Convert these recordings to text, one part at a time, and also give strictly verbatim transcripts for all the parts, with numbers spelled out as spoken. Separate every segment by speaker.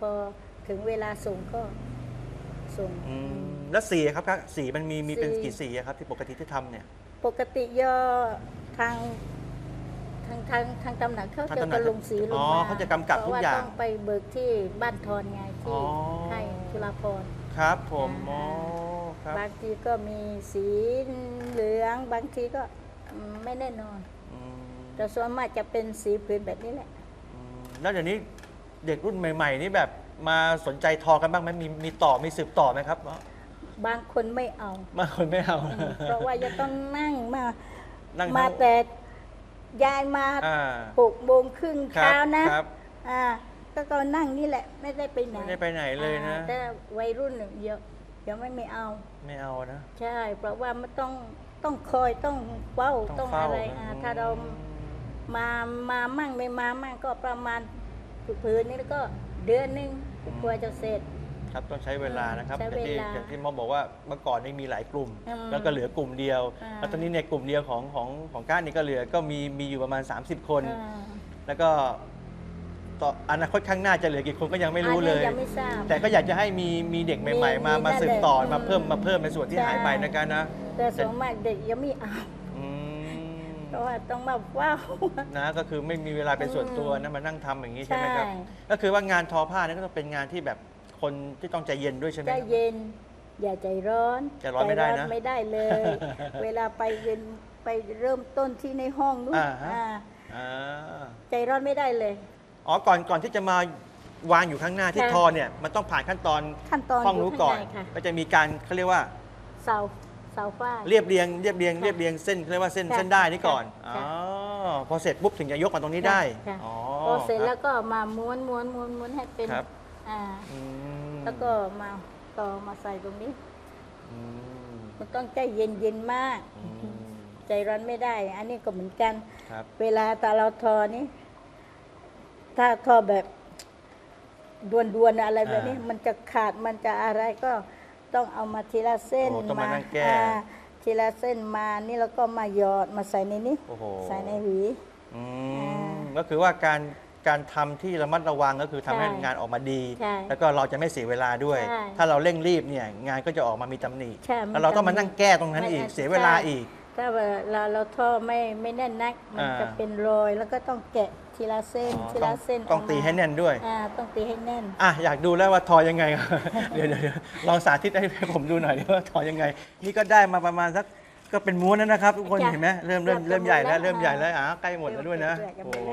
Speaker 1: อถึงเวลาส่งก็ส่ง
Speaker 2: แล้วสีครับครับสีมันมีมีเป็นกี่สีครับที่ปกติที่ทำเนี่ย
Speaker 1: ปกติย่อทางทางทางทางตำหนักเขาจะกระลงสีลงมา
Speaker 2: เขาจะกำกับทุกอย่าง
Speaker 1: ต้องไปเบิกที่บ้านทอนไงที่ให้จุฬาภรณ์
Speaker 2: ครับผม
Speaker 1: บางทีก็มีสีเหลืองบางทีก็ไม่แน่นอนแต่ส่วนมากจะเป็นสีพื้นแบบนี้แหละ
Speaker 2: แล้วเดี๋ยวนี้เด็กรุ่นใหม่ๆนี่แบบมาสนใจทอกันบ้างไหมมีมีต่อมีสืบต่อไหมครับ
Speaker 1: บางคนไม่เอา
Speaker 2: บางคนไม่เอา
Speaker 1: เพราะว่าจะต้องนั่งมามาแต่ยายมาหกโมงครึ่งเช้านะอ่าก็ก็นั่งนี่แหละไม่ได้ไปไหน
Speaker 2: ไม่ได้ไปไหนเลยนะ
Speaker 1: แต่วัยรุ่นเยอะยังไม่ไม่เอา
Speaker 2: ไม่เอานะ
Speaker 1: ใช่เพราะว่ามันต้องต้องคอยต้องเฝ้าต้องอะไรถ้าเรามามามั่งไม่มามั่งก็ประมาณผืนนี้แล้วก็เดือนนึงกว่าจะเสร็จ
Speaker 2: ครับต้องใช้เวลานะครับอย่างที่อย่างที่มอบอกว่าเมื่อก่อนนี่มีหลายกลุ่มแล้วก็เหลือกลุ่มเดียวแล้วตอนนี้ในกลุ่มเดียวของของของก้านนี่ก็เหลือก็มีมีอยู่ประมาณสามสิบคนแล้วก็ต่ออนาคตข้างหน้าจะเหลือกี่คนก็ยังไม่รู้เลยแต่ก็อยากจะให้มีมีเด็กใหม่ๆมามาสืบต่อมาเพิ่มมาเพิ่มในส่วนที่หายไปนะกันนะ
Speaker 1: แต่ส่วนมากเด็กยังไม่เอาเพราะว่าต้องมาว้าว
Speaker 2: นะก็คือไม่มีเวลาเป็นส่วนตัวนะมานั่งทำอย่างนี้ใช่ไหมครับก็คือว่างานทอผ้านี่ก็ต้องเป็นงานที่แบบคนที่ต้องใจเย็นด้วยใช่ไหม
Speaker 1: ใจเย็นอย่าใจร้อน
Speaker 2: ใจร้อนไม่ได้นะ
Speaker 1: ไม่ได้เลยเวลาไปเย็นไปเริ่มต้นที่ในห้องนู้นใจร้อนไม่ได้เลย
Speaker 2: อ๋อก่อนก่อนที่จะมาวางอยู่ข้างหน้าที่ทอเนี่ยมันต้องผ่านขั้นตอน
Speaker 1: ขั้นตอน
Speaker 2: ห้องนู้นก่อนก็จะมีการเขาเรียกว่า
Speaker 1: เสาเสาฝ้า
Speaker 2: เรียบเรียงเรียบเรียงเรียบเรียงเส้นเรียกว่าเส้นเส้นได้นี่ก่อนอ๋อพอเสร็จปุ๊บถึงจะยกมาตรงนี้ได้
Speaker 1: อ๋อพอเสร็จแล้วก็มาม้วนม้วนม้วนม้วนให้เป็นอ่าแล้วก็มาต่อมาใส่ตรงนี้มันต้องใจเย็นเย็นมากใจร้อนไม่ได้อันนี้ก็เหมือนกันเวลาตาเราทอนี่ถ้าทอแบบดวนๆอะไรแบบนี้มันจะขาดมันจะอะไรก็ต้องเอามาทีละเส้น
Speaker 2: มา
Speaker 1: ทีละเส้นมานี่แล้วก็มาหยอดมาใส่ในนี้ใส่ในหวี
Speaker 2: ก็คือว่าการการทำที่ระมัดระวังก็คือทำให้งานออกมาดีแล้วก็เราจะไม่เสียเวลาด้วยถ้าเราเร่งรีบเนี่ยงานก็จะออกมามีตำหนิแล้วเราต้องมานั่งแก้ตรงนั้นอีกเสียเวลาอีก
Speaker 1: ถ้าเราเราทอไม่ไม่แน่นนักมันจะเป็นรอยแล้วก็ต้องแกะทีละเส้นทีละเส้น
Speaker 2: ต้องตีให้แน่นด้วย
Speaker 1: อ่าต้องตีให้แน่น
Speaker 2: อ่ะอยากดูแล้วว่าทอยังไงเดี๋ยวเดี๋ยวลองสาธิตให้ผมดูหน่อยว่าทอยังไงนี่ก็ได้มาประมาณสักก็เป็นม้วนแล้วนะครับทุกคนเห็นไหมเริ่มเริ่มเริ่มใหญ่แล้วเริ่มใหญ่แล้วอ่ะใกล้หมดแล้วด้วยนะโอ้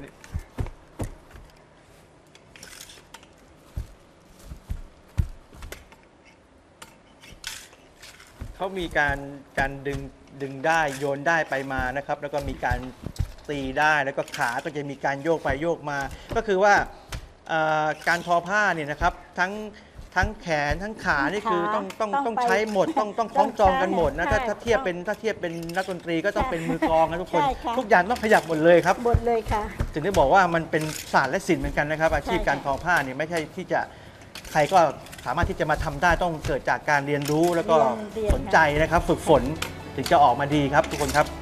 Speaker 2: เขามีการการดึงดึงได้โยนได้ไปมานะครับแล้วก็มีการตีได้แล้วก็ขาก็จะมีการโยกไปโยกมา ก็คือว่าการทอผ้าเนี่ยนะครับทั้งทั้งแขนทั้งขานี่คือต้องต้องต้องใช้หมดต้องต้องคล้องจองกันหมดนะถ้าถ้าเทียบเป็นถ้าเทียบเป็นนักดนตรีก็ต้องเป็นมือกลองนะทุกคนทุกอย่างต้องขยับหมดเลยครับ
Speaker 1: หมดเลยค่ะ
Speaker 2: ถึงได้บอกว่ามันเป็นศาสตร์และศิลป์เหมือนกันนะครับอาชีพการทอผ้าเนี่ยไม่ใช่ที่จะใครก็สามารถที่จะมาทำได้ต้องเกิดจากการเรียนรู้แล้วก็สนใจนะครับฝึกฝนถึงจะออกมาดีครับทุกคนครับ